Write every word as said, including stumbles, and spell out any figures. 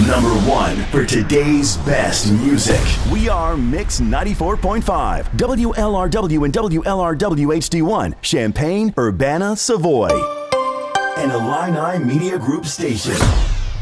Number one for today's best music. We are Mix ninety-four point five, W L R W and W L R W H D one, Champaign, Urbana, Savoy. An Illini Media Group station.